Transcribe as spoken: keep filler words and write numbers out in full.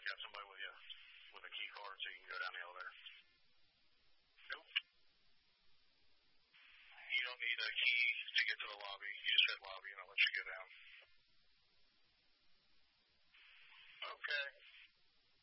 got somebody with you with a key card so you can go down the elevator. Nope. You don't need a key to get to the lobby. You just hit lobby and I'll let you go down.